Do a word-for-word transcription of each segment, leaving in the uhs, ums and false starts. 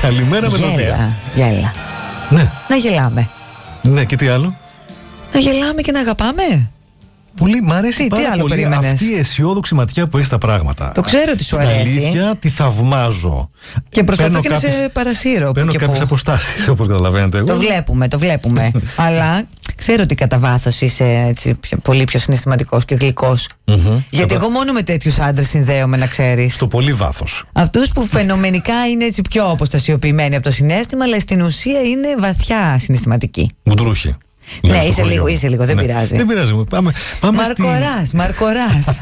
Καλημέρα, Μελωδία. Γέλα, γέλα. Ναι. Να γελάμε. Ναι, και τι άλλο? Να γελάμε και να αγαπάμε. Πολύ, μ' αρέσει τι, πάρα τι πολύ περίμενες? αυτή η αισιόδοξη ματιά που έχει στα πράγματα. Το ξέρω ότι σου Στα αρέσει. αλήθεια, τη θαυμάζω. Και προσπαθώ Παίρνω και να κάποιες- σε παρασύρω. Παίρνω κάποιες αποστάσεις, όπως καταλαβαίνετε. Εγώ. Το βλέπουμε, το βλέπουμε. Αλλά ξέρω ότι κατά βάθος είσαι έτσι, πιο- πολύ πιο συναισθηματικός και γλυκός. Mm-hmm. Γιατί εγώ μόνο με τέτοιους άντρες συνδέομαι, να ξέρεις. Στο πολύ βάθος. Αυτούς που φαινομενικά είναι έτσι πιο αποστασιοποιημένοι από το συναίσθημα, αλλά στην ουσία είναι βαθιά συναισθηματικοί. Μουντρούχοι. Ναι, Λέμε στο είσαι χωριό λίγο, μου. είσαι λίγο, δεν Ναι. πειράζει. Δεν πειράζει. Πάμε, πάμε, Μαρκοράς, στη... Μαρκοράς.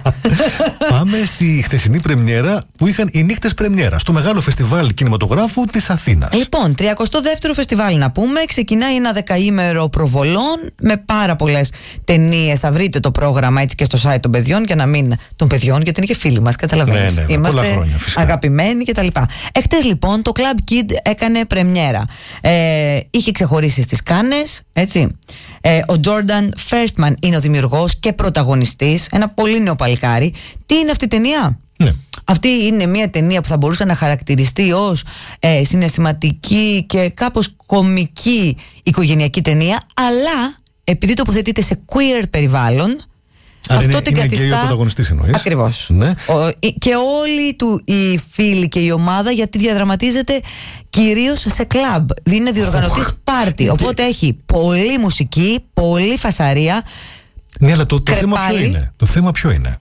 πάμε στη χθεσινή πρεμιέρα που είχαν οι νύχτες πρεμιέρα στο μεγάλο φεστιβάλ κινηματογράφου της Αθήνας. Λοιπόν, τριακοστό δεύτερο φεστιβάλ να πούμε. Ξεκινάει ένα δεκαήμερο προβολών με πάρα πολλές ταινίες. Θα βρείτε το πρόγραμμα έτσι και στο site των παιδιών, για να μην. των παιδιών, γιατί είναι και φίλοι μας, καταλαβαίνεις. Ναι, ναι, ναι, Είμαστε πολλά χρόνια, φυσικά. αγαπημένοι κτλ. Εχθές λοιπόν το Club Kid έκανε πρεμιέρα. Ε, είχε ξεχωρίσει στις Κάνες, έτσι. Ε, ο Jordan Firstman είναι ο δημιουργός και πρωταγωνιστής. Ένα πολύ νέο παλικάρι. Τι είναι αυτή η ταινία? Ναι. Αυτή είναι μια ταινία που θα μπορούσε να χαρακτηριστεί ως ε, συναισθηματική και κάπως κομική οικογενειακή ταινία, αλλά επειδή τοποθετείται σε queer περιβάλλον, Άρα αυτό είναι, την είναι καθιστά. γκέι ο πρωταγωνιστής εννοείς. Ακριβώς. Ναι. Ο, η- και όλοι του οι φίλοι και η ομάδα, γιατί διαδραματίζεται κυρίως σε κλαμπ. Είναι διοργανωτής πάρτι. Οπότε έχει πολλή μουσική, πολλή φασαρία. Ναι, αλλά το, το θέμα ποιο Κρεπάλι. είναι? Το θέμα ποιο είναι?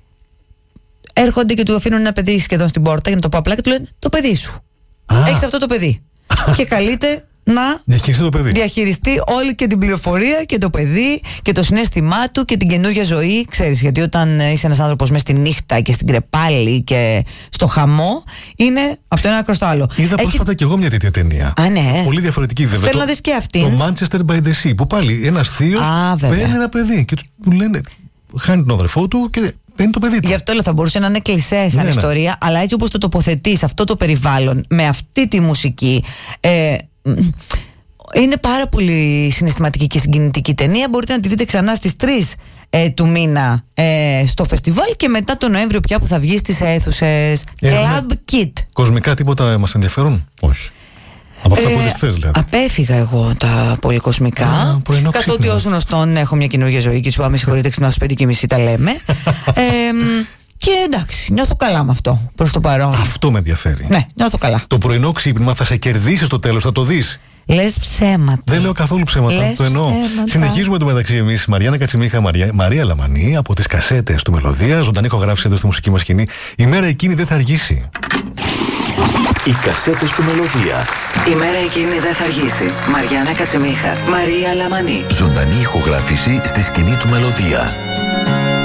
Έρχονται και του αφήνουν ένα παιδί σχεδόν στην πόρτα για να το πω απλά και του λένε: το παιδί σου. Α. Έχεις αυτό το παιδί. Και καλείται να Διαχειριστεί το παιδί. διαχειριστεί όλη και την πληροφορία και το παιδί και το συναίσθημά του και την καινούργια ζωή. Ξέρεις, γιατί όταν είσαι ένας άνθρωπος μέσα στη νύχτα και στην κρεπάλη και στο χαμό, είναι αυτό ένα άκρο στο άλλο. Είδα Έχει- πρόσφατα κι εγώ μια τέτοια ταινία. Α, ναι. Πολύ διαφορετική βέβαια. Θέλω Το- να δεις και αυτήν. Το Manchester by the Sea. Που πάλι ένας θείος Α, βέβαια. παίρνει ένα παιδί και του- του λένε. Χάνει τον αδερφό του και παίρνει το παιδί του. Γι' αυτό λέω, θα μπορούσε να είναι κλισέ σαν Ναι, ναι. ιστορία, αλλά έτσι όπως το τοποθετείς αυτό το περιβάλλον, με αυτή τη μουσική. Ε, μ, είναι πάρα πολύ συναισθηματική και συγκινητική ταινία. Μπορείτε να τη δείτε ξανά στις τρεις ε, του μήνα ε, στο φεστιβάλ και μετά τον Νοέμβριο πια που θα βγει στις αίθουσες. Ε, Club Kid. Κοσμικά τίποτα μας ενδιαφέρουν? Όχι. Από αυτά Ε, που είδες χθες δηλαδή. Απέφυγα εγώ τα πολυκοσμικά. Α, πρωινό Καθότι ξύπνο. ως γνωστόν έχω μια καινούργια ζωή και σου πάμε συγχωρείτε ξυπνάω στις πέντε και μισή τα λέμε. ε, και εντάξει, νιώθω καλά με αυτό προς το παρόν. Αυτό με ενδιαφέρει. Ναι, νιώθω καλά. Το πρωινό ξύπνημα θα σε κερδίσει στο τέλος, θα το δεις. Λες ψέματα. Δεν λέω καθόλου ψέματα, Λες το εννοώ. ψέματα. Συνεχίζουμε το μεταξύ εμείς. Μαριάννα Κατσιμίχα, Μαρία, Μαρία Λαμανή από τις κασέτες του Μελωδία. Ζωντανή ηχογράφηση εδώ στη μουσική μας σκηνή. Η μέρα εκείνη δεν θα αργήσει. Οι κασέτες του Μελωδία. Η μέρα εκείνη δεν θα αργήσει. Μαριάννα Κατσιμίχα, Μαρία Λαμανή. Ζωντανή ηχογράφηση στη σκηνή του Μελωδία.